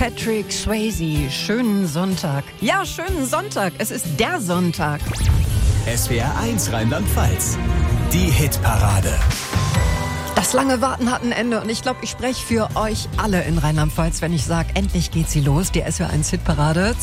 Patrick Swayze. Schönen Sonntag. Ja, schönen Sonntag. Es ist der Sonntag. SWR 1 Rheinland-Pfalz. Die Hitparade. Das lange Warten hat ein Ende und ich glaube, ich spreche für euch alle in Rheinland-Pfalz, wenn ich sage, endlich geht sie los, die SWR 1 Hitparade.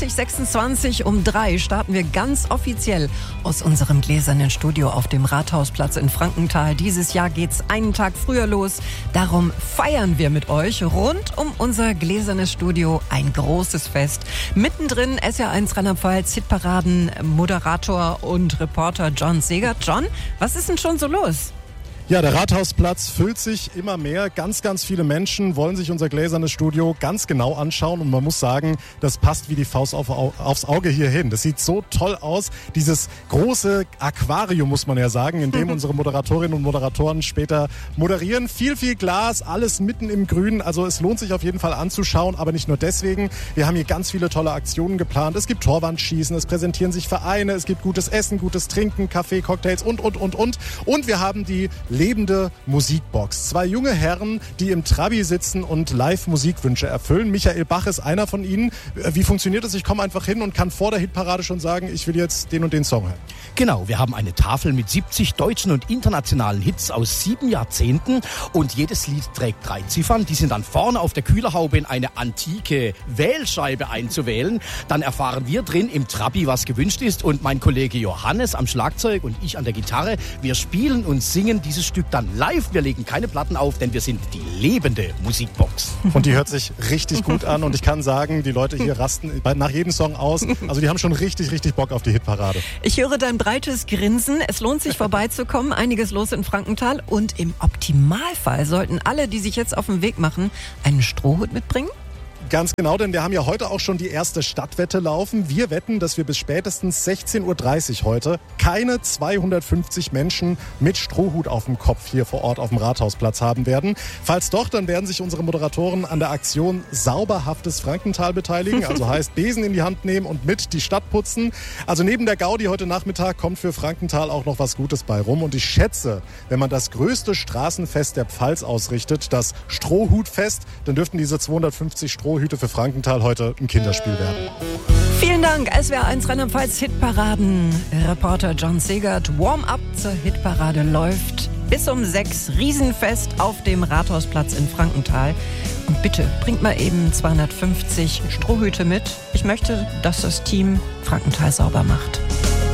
2026 um 3 starten wir ganz offiziell aus unserem gläsernen Studio auf dem Rathausplatz in Frankenthal. Dieses Jahr geht's einen Tag früher los. Darum feiern wir mit euch rund um unser gläsernes Studio ein großes Fest. Mittendrin SWR 1 Rheinland-Pfalz Hitparaden Moderator und Reporter John Segert. John, was ist denn schon so los? Ja, der Rathausplatz füllt sich immer mehr. Ganz, ganz viele Menschen wollen sich unser gläsernes Studio ganz genau anschauen. Und man muss sagen, das passt wie die Faust aufs Auge hierhin. Das sieht so toll aus. Dieses große Aquarium, muss man ja sagen, in dem unsere Moderatorinnen und Moderatoren später moderieren. Viel, viel Glas, alles mitten im Grün. Also es lohnt sich auf jeden Fall anzuschauen. Aber nicht nur deswegen. Wir haben hier ganz viele tolle Aktionen geplant. Es gibt Torwandschießen, es präsentieren sich Vereine, es gibt gutes Essen, gutes Trinken, Kaffee, Cocktails und. Und wir haben die lebende Musikbox. 2 junge Herren, die im Trabi sitzen und Live-Musikwünsche erfüllen. Michael Bach ist einer von ihnen. Wie funktioniert das? Ich komme einfach hin und kann vor der Hitparade schon sagen, ich will jetzt den und den Song hören. Genau, wir haben eine Tafel mit 70 deutschen und internationalen Hits aus 7 Jahrzehnten und jedes Lied trägt 3 Ziffern. Die sind dann vorne auf der Kühlerhaube in eine antike Wählscheibe einzuwählen. Dann erfahren wir drin im Trabi, was gewünscht ist, und mein Kollege Johannes am Schlagzeug und ich an der Gitarre. Wir spielen und singen dieses Stück dann live. Wir legen keine Platten auf, denn wir sind die lebende Musikbox. Und die hört sich richtig gut an und ich kann sagen, die Leute hier rasten nach jedem Song aus. Also die haben schon richtig, richtig Bock auf die Hitparade. Ich höre dein breites Grinsen. Es lohnt sich vorbeizukommen. Einiges los in Frankenthal und im Optimalfall sollten alle, die sich jetzt auf den Weg machen, einen Strohhut mitbringen. Ganz genau, denn wir haben ja heute auch schon die erste Stadtwette laufen. Wir wetten, dass wir bis spätestens 16.30 Uhr heute keine 250 Menschen mit Strohhut auf dem Kopf hier vor Ort auf dem Rathausplatz haben werden. Falls doch, dann werden sich unsere Moderatoren an der Aktion Sauberhaftes Frankenthal beteiligen. Also heißt Besen in die Hand nehmen und mit die Stadt putzen. Also neben der Gaudi heute Nachmittag kommt für Frankenthal auch noch was Gutes bei rum. Und ich schätze, wenn man das größte Straßenfest der Pfalz ausrichtet, das Strohhutfest, dann dürften diese 250 Strohhüte für Frankenthal heute ein Kinderspiel werden. Vielen Dank, SWR 1 Rheinland-Pfalz Hitparaden. Reporter John Segert. Warm-up zur Hitparade läuft bis um 6. Riesenfest auf dem Rathausplatz in Frankenthal. Und bitte, bringt mal eben 250 Strohhüte mit. Ich möchte, dass das Team Frankenthal sauber macht.